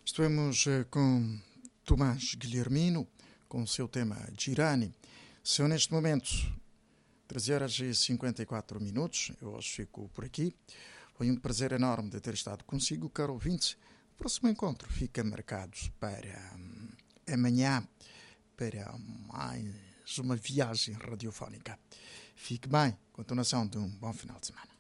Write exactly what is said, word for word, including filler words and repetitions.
Estamos eh, com Tomás Guilhermino, com o seu tema Girani. São neste momento treze horas e cinquenta e quatro minutos. Eu hoje fico por aqui. Foi um prazer enorme de ter estado consigo, caro ouvinte. O próximo encontro fica marcado para hum, amanhã, para mais uma viagem radiofónica. Fique bem, continuação de um bom final de semana.